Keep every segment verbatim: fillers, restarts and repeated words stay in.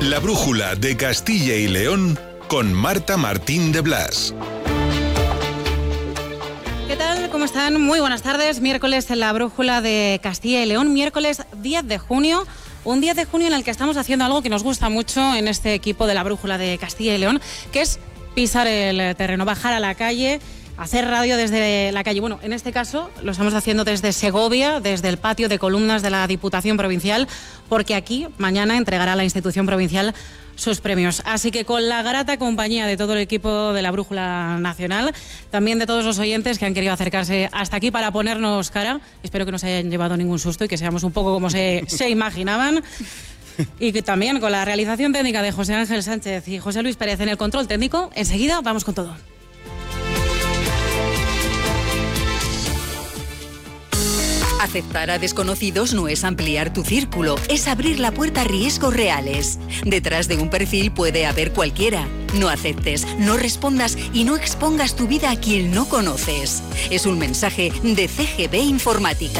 La brújula de Castilla y León con Marta Martín de Blas. ¿Qué tal? ¿Cómo están? Muy buenas tardes. Miércoles en la brújula de Castilla y León, miércoles diez de junio. Un diez de junio en el que estamos haciendo algo que nos gusta mucho en este equipo de la brújula de Castilla y León, que es pisar el terreno, bajar a la calle, hacer radio desde la calle. Bueno, en este caso lo estamos haciendo desde Segovia, desde el patio de columnas de la Diputación Provincial, porque aquí mañana entregará la institución provincial sus premios. Así que con la grata compañía de todo el equipo de la Brújula Nacional, también de todos los oyentes que han querido acercarse hasta aquí para ponernos cara, espero que no se hayan llevado ningún susto y que seamos un poco como se, se imaginaban. Y que también con la realización técnica de José Ángel Sánchez y José Luis Pérez en el control técnico. Enseguida vamos con todo. Aceptar a desconocidos no es ampliar tu círculo, es abrir la puerta a riesgos reales. Detrás de un perfil puede haber cualquiera. No aceptes, no respondas y no expongas tu vida a quien no conoces. Es un mensaje de C G B Informática.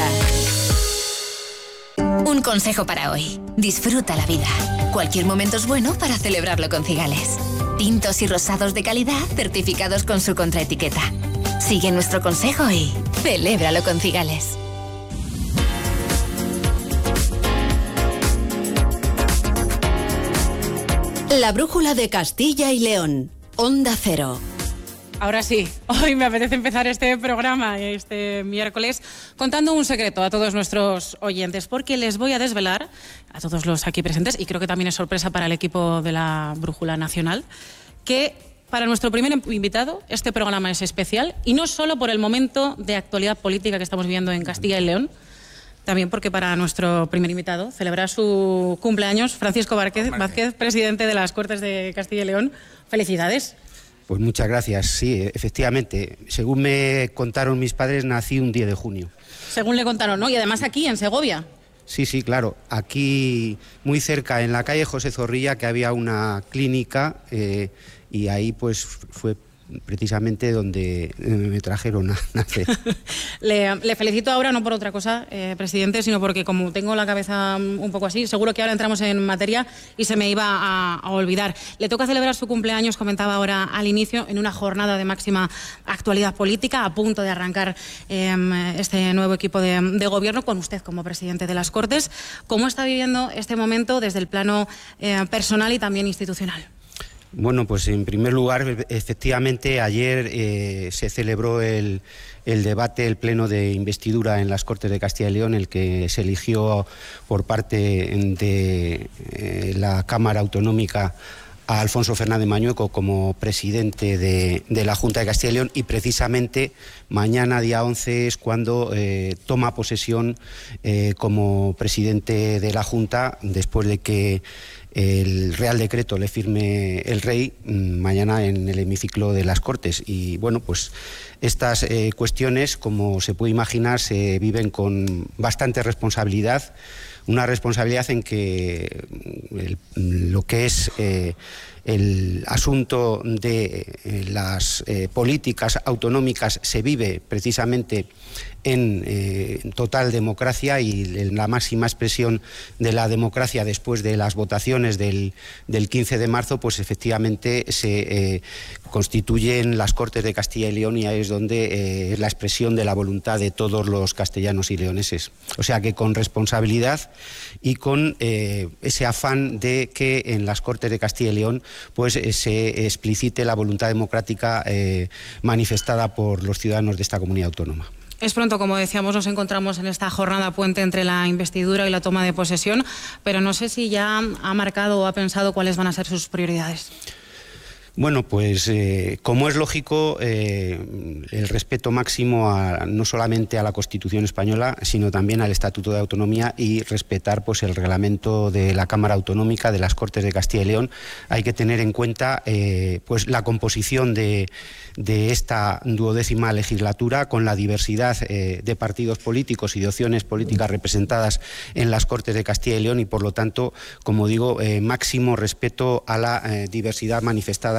Un consejo para hoy. Disfruta la vida. Cualquier momento es bueno para celebrarlo con Cigales. Tintos y rosados de calidad certificados con su contraetiqueta. Sigue nuestro consejo y celébralo con Cigales. La brújula de Castilla y León. Onda Cero. Ahora sí, hoy me apetece empezar este programa, este miércoles, contando un secreto a todos nuestros oyentes, porque les voy a desvelar a todos los aquí presentes, y creo que también es sorpresa para el equipo de la Brújula Nacional, que para nuestro primer invitado este programa es especial, y no solo por el momento de actualidad política que estamos viviendo en Castilla y León, también porque para nuestro primer invitado celebra su cumpleaños Francisco Vázquez, Vázquez, presidente de las Cortes de Castilla y León. Felicidades. Pues muchas gracias. Sí, efectivamente, según me contaron mis padres, nací un diez de junio. Según le contaron, ¿no? Y además aquí, en Segovia. Sí, sí, claro. Aquí, muy cerca, en la calle José Zorrilla, que había una clínica, eh, y ahí pues fue precisamente donde me trajeron a nacer. le, le felicito ahora, no por otra cosa, eh, presidente, sino porque como tengo la cabeza un poco así, seguro que ahora entramos en materia y se me iba a, a olvidar. Le toca celebrar su cumpleaños, comentaba ahora al inicio, en una jornada de máxima actualidad política, a punto de arrancar eh, este nuevo equipo de, de gobierno con usted como presidente de las Cortes. ¿Cómo está viviendo este momento desde el plano eh, personal y también institucional? Bueno, pues en primer lugar, efectivamente, ayer eh, se celebró el, el debate, el pleno de investidura en las Cortes de Castilla y León, el que se eligió por parte de eh, la Cámara Autonómica a Alfonso Fernández Mañueco como presidente de, de la Junta de Castilla y León, y precisamente mañana, día once, es cuando eh, toma posesión eh, como presidente de la Junta, después de que el Real Decreto le firme el Rey mañana en el hemiciclo de las Cortes. Y bueno, pues estas eh, cuestiones, como se puede imaginar, se viven con bastante responsabilidad. Una responsabilidad en que el, lo que es eh, el asunto de eh, las eh, políticas autonómicas se vive precisamente en eh, total democracia, y en la máxima expresión de la democracia después de las votaciones del, del quince de marzo, pues efectivamente se eh, constituyen las Cortes de Castilla y León, y ahí es donde eh, es la expresión de la voluntad de todos los castellanos y leoneses. O sea que con responsabilidad y con eh, ese afán de que en las Cortes de Castilla y León pues eh, se explicite la voluntad democrática eh, manifestada por los ciudadanos de esta comunidad autónoma. Es pronto, como decíamos, nos encontramos en esta jornada puente entre la investidura y la toma de posesión, pero no sé si ya ha marcado o ha pensado cuáles van a ser sus prioridades. Bueno, pues eh, como es lógico, eh, el respeto máximo a, no solamente a la Constitución española, sino también al Estatuto de Autonomía, y respetar pues el reglamento de la Cámara Autonómica de las Cortes de Castilla y León. Hay que tener en cuenta eh, pues la composición de, de esta duodécima legislatura, con la diversidad eh, de partidos políticos y de opciones políticas representadas en las Cortes de Castilla y León, y por lo tanto, como digo, eh, máximo respeto a la eh, diversidad manifestada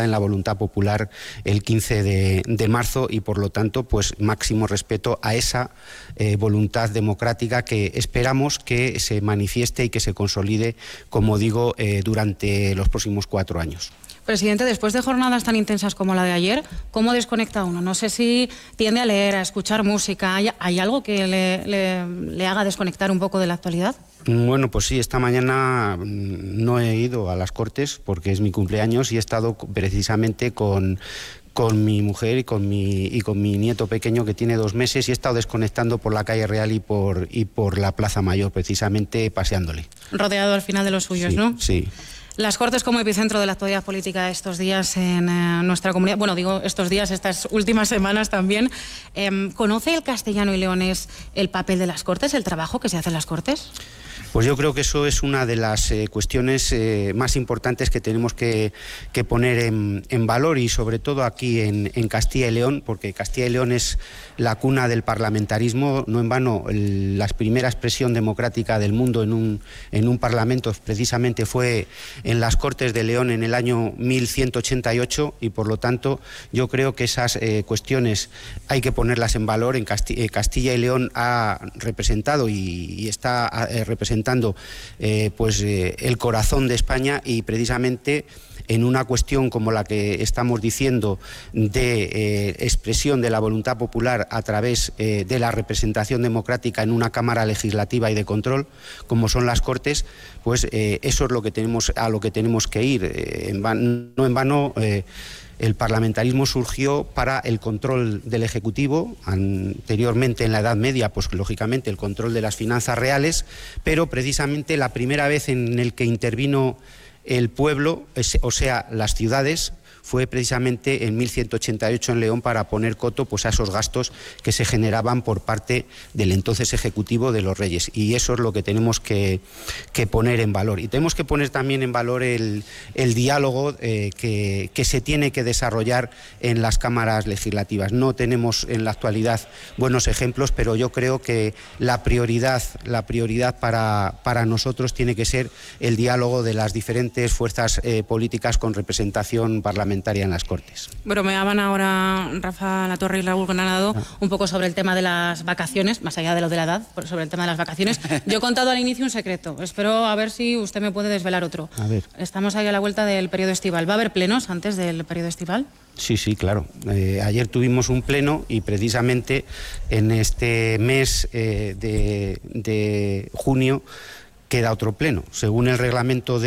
en la voluntad popular el quince de marzo y por lo tanto pues máximo respeto a esa eh, voluntad democrática que esperamos que se manifieste y que se consolide, como digo, eh, durante los próximos cuatro años. Presidente, después de jornadas tan intensas como la de ayer, ¿cómo desconecta uno? No sé si tiende a leer, a escuchar música. ¿Hay, hay algo que le, le, le haga desconectar un poco de la actualidad? Bueno, pues sí, esta mañana no he ido a las Cortes porque es mi cumpleaños y he estado precisamente con... con mi mujer y con mi, y con mi nieto pequeño que tiene dos meses y he estado desconectando por la calle Real y por, y por la Plaza Mayor, precisamente paseándole. Rodeado al final de los suyos, sí, ¿no? Sí. Las Cortes como epicentro de la actualidad política estos días en eh, nuestra comunidad, bueno, digo estos días, estas últimas semanas también. Eh, ¿Conoce el castellano y leonés el papel de las Cortes, el trabajo que se hace en las Cortes? Pues yo creo que eso es una de las eh, cuestiones eh, más importantes que tenemos que, que poner en, en valor y sobre todo aquí en, en Castilla y León, porque Castilla y León es la cuna del parlamentarismo, no en vano el, la primera expresión democrática del mundo en un, en un parlamento precisamente fue en las Cortes de León en el año mil ciento ochenta y ocho y por lo tanto yo creo que esas eh, cuestiones hay que ponerlas en valor. En Castilla, eh, Castilla y León ha representado y, y está eh, representando Eh, pues eh, el corazón de España y precisamente en una cuestión como la que estamos diciendo de eh, expresión de la voluntad popular a través eh, de la representación democrática en una Cámara Legislativa y de control, como son las Cortes, pues eh, eso es lo que tenemos, a lo que tenemos que ir. Eh, en van, no en vano eh, el parlamentarismo surgió para el control del Ejecutivo, anteriormente en la Edad Media, pues lógicamente el control de las finanzas reales, pero precisamente la primera vez en el que intervino el pueblo, o sea, las ciudades, fue precisamente en mil ciento ochenta y ocho en León para poner coto pues, a esos gastos que se generaban por parte del entonces Ejecutivo de los Reyes. Y eso es lo que tenemos que, que poner en valor. Y tenemos que poner también en valor el, el diálogo eh, que, que se tiene que desarrollar en las cámaras legislativas. No tenemos en la actualidad buenos ejemplos, pero yo creo que la prioridad, la prioridad para, para nosotros tiene que ser el diálogo de las diferentes fuerzas eh, políticas con representación parlamentaria en las Cortes. Bromeaban ahora Rafa Latorre y Raúl Granado ah. un poco sobre el tema de las vacaciones, más allá de lo de la edad, sobre el tema de las vacaciones. Yo he contado al inicio un secreto, espero a ver si usted me puede desvelar otro. A ver. Estamos ahí a la vuelta del periodo estival. ¿Va a haber plenos antes del periodo estival? Sí, sí, claro. Eh, ayer tuvimos un pleno y precisamente en este mes eh, de, de junio queda otro pleno. Según el reglamento de